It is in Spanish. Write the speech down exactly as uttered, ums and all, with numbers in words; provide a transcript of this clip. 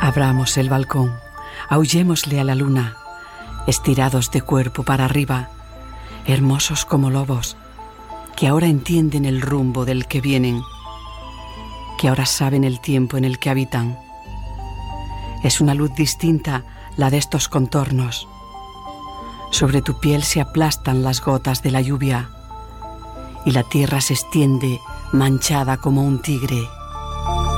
Abramos el balcón, aullémosle a la luna, estirados de cuerpo para arriba, hermosos como lobos, que ahora entienden el rumbo del que vienen, que ahora saben el tiempo en el que habitan. Es una luz distinta la de estos contornos. Sobre tu piel se aplastan las gotas de la lluvia y la tierra se extiende manchada como un tigre.